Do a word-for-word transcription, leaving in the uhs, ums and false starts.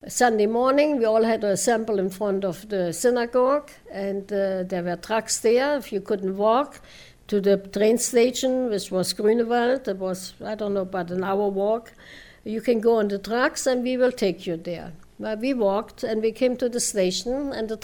Sunday morning, we all had to assemble in front of the synagogue, and uh, there were trucks there. If you couldn't walk to the train station, which was Grunewald, it was, I don't know, about an hour walk, you can go on the trucks and we will take you there. Well, we walked and we came to the station, and the